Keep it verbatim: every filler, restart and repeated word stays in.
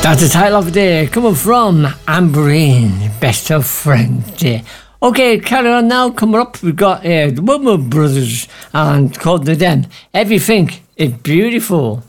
That's the title of the day, coming from Amberine, Best of Friends Day. Okay, carry on now. Coming up, we've got uh, the Woodman Brothers and called the Den. Everything is beautiful.